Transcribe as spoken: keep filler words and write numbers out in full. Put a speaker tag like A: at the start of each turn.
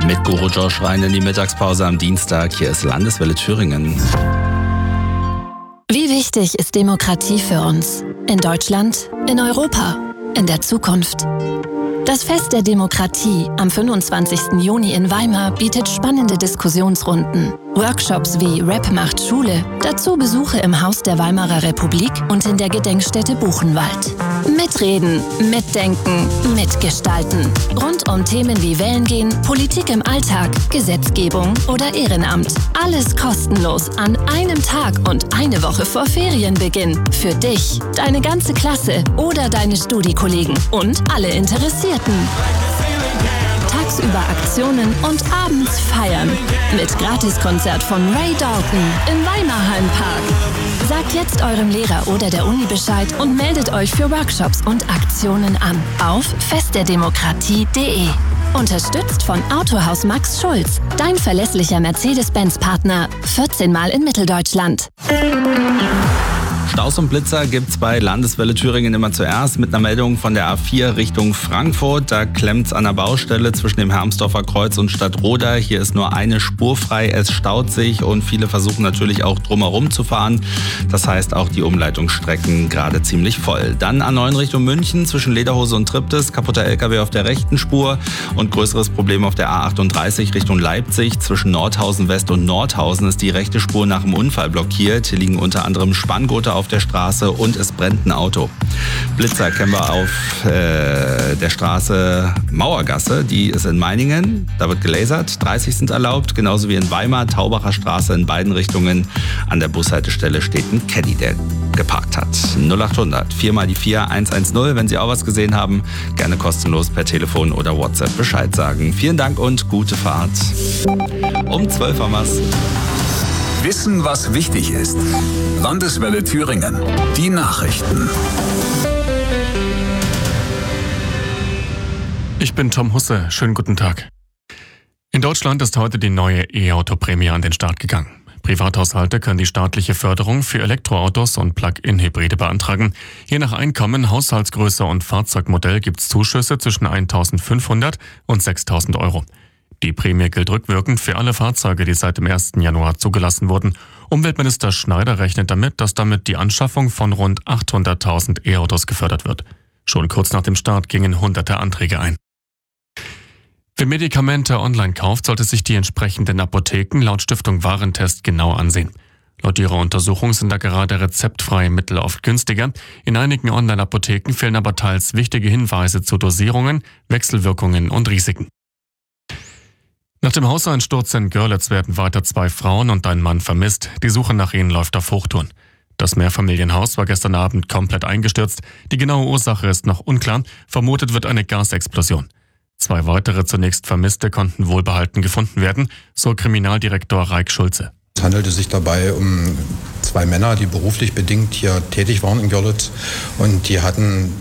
A: Mit Guru Josh rein in die Mittagspause am Dienstag. Hier ist Landeswelle Thüringen.
B: Wie wichtig ist Demokratie für uns? In Deutschland, in Europa, in der Zukunft? Das Fest der Demokratie am fünfundzwanzigsten Juni in Weimar bietet spannende Diskussionsrunden, Workshops wie Rap macht Schule, dazu Besuche im Haus der Weimarer Republik und in der Gedenkstätte Buchenwald. Mitreden, mitdenken, mitgestalten. Rund um Themen wie Wählen gehen, Politik im Alltag, Gesetzgebung oder Ehrenamt. Alles kostenlos an einem Tag und eine Woche vor Ferienbeginn. Für dich, deine ganze Klasse oder deine Studiekollegen und alle Interessierten. Tagsüber Aktionen und abends feiern. Mit Gratiskonzert von Ray Dalton im Weimarhallenpark. Sagt jetzt eurem Lehrer oder der Uni Bescheid und meldet euch für Workshops und Aktionen an auf festderdemokratie punkt de. Unterstützt von Autohaus Max Schulz, dein verlässlicher Mercedes-Benz-Partner, vierzehn Mal in Mitteldeutschland.
A: Staus und Blitzer gibt's bei Landeswelle Thüringen immer zuerst mit einer Meldung von der A vier Richtung Frankfurt. Da klemmt's an der Baustelle zwischen dem Hermsdorfer Kreuz und Stadtroda. Hier ist nur eine Spur frei, es staut sich und viele versuchen natürlich auch drumherum zu fahren. Das heißt auch die Umleitungsstrecken gerade ziemlich voll. Dann A neun Richtung München zwischen Lederhose und Triptis, kaputter L K W auf der rechten Spur und größeres Problem auf der A achtunddreißig Richtung Leipzig. Zwischen Nordhausen West und Nordhausen ist die rechte Spur nach dem Unfall blockiert. Hier liegen unter anderem Spanngurte auf der Straße und es brennt ein Auto. Blitzer kennen wir auf äh, der Straße Mauergasse, die ist in Meiningen, da wird gelasert, dreißig sind erlaubt, genauso wie in Weimar, Taubacher Straße in beiden Richtungen. An der Bushaltestelle steht ein Caddy, der geparkt hat. null achthundert vier mal die vier eins eins null, wenn Sie auch was gesehen haben, gerne kostenlos per Telefon oder WhatsApp Bescheid sagen. Vielen Dank und gute Fahrt. Um zwölf haben wir's.
C: Wissen, was wichtig ist. Landeswelle Thüringen. Die Nachrichten.
D: Ich bin Tom Husse. Schönen guten Tag. In Deutschland ist heute die neue E-Auto-Prämie an den Start gegangen. Privathaushalte können die staatliche Förderung für Elektroautos und Plug-in-Hybride beantragen. Je nach Einkommen, Haushaltsgröße und Fahrzeugmodell gibt es Zuschüsse zwischen eintausendfünfhundert und sechstausend Euro. Die Prämie gilt rückwirkend für alle Fahrzeuge, die seit dem ersten Januar zugelassen wurden. Umweltminister Schneider rechnet damit, dass damit die Anschaffung von rund achthunderttausend E-Autos gefördert wird. Schon kurz nach dem Start gingen hunderte Anträge ein. Wer Medikamente online kauft, sollte sich die entsprechenden Apotheken laut Stiftung Warentest genau ansehen. Laut ihrer Untersuchung sind da gerade rezeptfreie Mittel oft günstiger. In einigen Online-Apotheken fehlen aber teils wichtige Hinweise zu Dosierungen, Wechselwirkungen und Risiken. Nach dem Hauseinsturz in Görlitz werden weiter zwei Frauen und ein Mann vermisst. Die Suche nach ihnen läuft auf Hochtouren. Das Mehrfamilienhaus war gestern Abend komplett eingestürzt. Die genaue Ursache ist noch unklar. Vermutet wird eine Gasexplosion. Zwei weitere zunächst Vermisste konnten wohlbehalten gefunden werden, so Kriminaldirektor Raik Schulze.
E: Es handelte sich dabei um zwei Männer, die beruflich bedingt hier tätig waren in Görlitz und die hatten